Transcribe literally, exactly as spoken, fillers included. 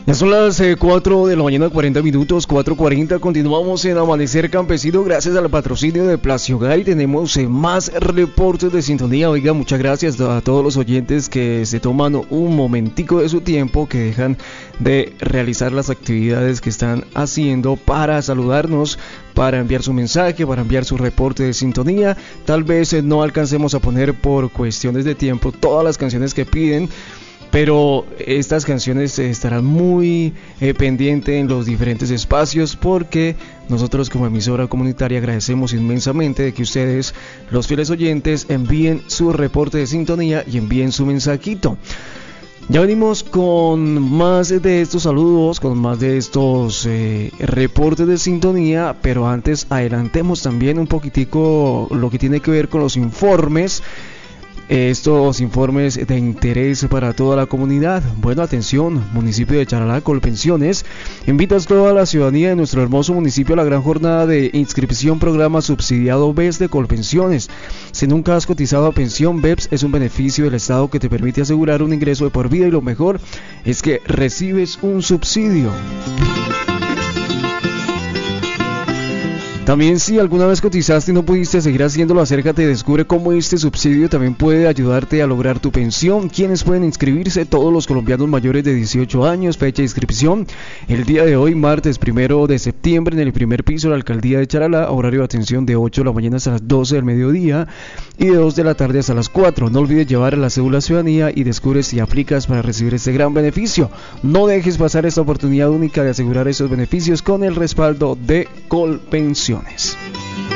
Ya son las eh, cuatro de la mañana, cuarenta minutos, cuatro cuarenta. Continuamos en Amanecer Campesino gracias al patrocinio de Placio Hogar y tenemos eh, más reportes de sintonía. Oiga, muchas gracias a todos los oyentes que se toman un momentico de su tiempo, que dejan de realizar las actividades que están haciendo para saludarnos, para enviar su mensaje, para enviar su reporte de sintonía. Tal vez eh, no alcancemos a poner por cuestiones de tiempo todas las canciones que piden, pero estas canciones estarán muy eh, pendientes en los diferentes espacios, porque nosotros como emisora comunitaria agradecemos inmensamente de que ustedes, los fieles oyentes, envíen su reporte de sintonía y envíen su mensajito. Ya venimos con más de estos saludos, con más de estos eh, reportes de sintonía, pero antes adelantemos también un poquitico lo que tiene que ver con los informes. Estos informes de interés para toda la comunidad. Bueno, atención, municipio de Charalá, Colpensiones invita a toda la ciudadanía de nuestro hermoso municipio a la gran jornada de inscripción programa subsidiado B E P S de Colpensiones. Si nunca has cotizado a pensión, B E P S es un beneficio del Estado que te permite asegurar un ingreso de por vida, y lo mejor es que recibes un subsidio. También, si alguna vez cotizaste y no pudiste seguir haciéndolo, acércate y descubre cómo este subsidio también puede ayudarte a lograr tu pensión. ¿Quiénes pueden inscribirse? Todos los colombianos mayores de dieciocho años. Fecha de inscripción el día de hoy, martes primero de septiembre, en el primer piso de la alcaldía de Charalá. Horario de atención de ocho de la mañana hasta las doce del mediodía y de dos de la tarde hasta las cuatro. No olvides llevar la cédula ciudadanía y descubre si aplicas para recibir este gran beneficio. No dejes pasar esta oportunidad única de asegurar esos beneficios con el respaldo de Colpensiones.